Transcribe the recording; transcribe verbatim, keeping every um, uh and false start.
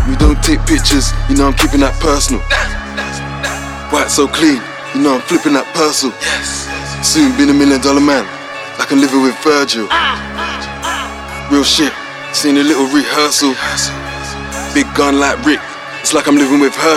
We don't take pictures, you know I'm keeping that personal. White so clean, you know I'm flipping that parcel. Soon been a million dollar man, like I'm living with Virgil. Real shit, seen a little rehearsal. Big gun like Rick, it's like I'm living with Herschel.